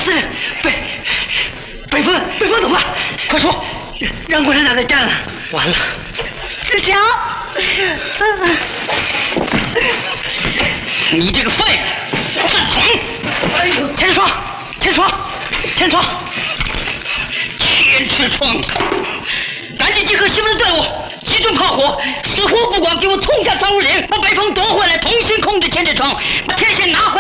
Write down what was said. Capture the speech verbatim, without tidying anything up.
死人！北北风，北风怎么办？快说！让共产党在占了！完了！ 志强， 你这个废物！自从！哎呦！千霜，千霜，千霜！千尺窗！赶紧集合西部的队伍，集中炮火，死活不管，给我冲下庄树岭，把北风夺回来，重新控制千尺窗，把天线拿回来。